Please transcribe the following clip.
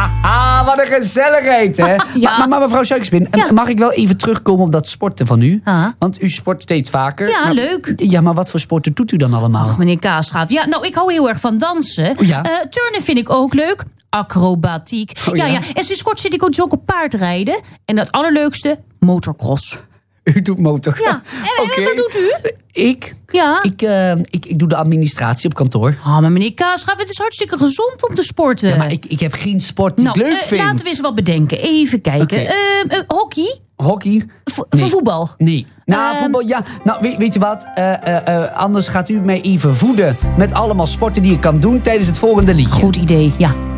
Wat een gezelligheid, hè? Ja. Maar mevrouw Suikerspin, mag ik wel even terugkomen op dat sporten van u? Want u sport steeds vaker. Ja, leuk. Ja, maar wat voor sporten doet u dan allemaal? Ach, meneer Kaasgaaf. Ja, nou, ik hou heel erg van dansen. Ja. Turnen vind ik ook leuk. Acrobatiek. Ja. En sinds kort zit ik ook op paardrijden. En dat allerleukste, motocross. U doet motor. Ja. En wat doet u? Ik? Ja. Ik doe de administratie op kantoor. Maar meneer Kaasgaaf, het is hartstikke gezond om te sporten. Ja, maar ik heb geen sport die ik leuk vind. Laten we eens wat bedenken. Even kijken. Hockey? Hockey? Voetbal? Nee. Nou, voetbal, ja. Nou, weet je wat? Anders gaat u mij even voeden met allemaal sporten die ik kan doen tijdens het volgende liedje. Goed idee, ja.